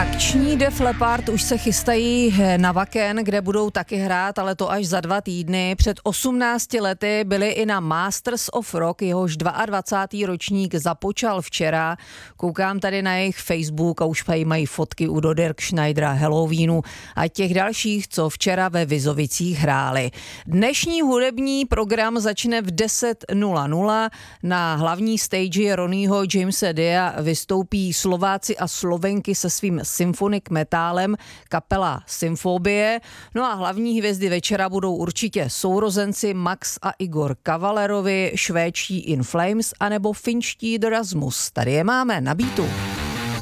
Akční Def Leppard už se chystají na Wacken, kde budou taky hrát, ale to až za 2 týdny. Před 18 lety byli i na Masters of Rock, jehož 22. ročník započal včera. Koukám tady na jejich Facebook a už mají fotky u Dirk Schneidera, Halloweenu a těch dalších, co včera ve Vizovicích hráli. Dnešní hudební program začne v 10:00. Na hlavní stage Ronnieho Jamesa Dia vystoupí Slováci a Slovenky se svým symphonic metálem, kapela Symfobie. No a hlavní hvězdy večera budou určitě sourozenci Max a Igor Kavalerovi, švédští In Flames anebo finští The Rasmus. Tady je máme na beatu.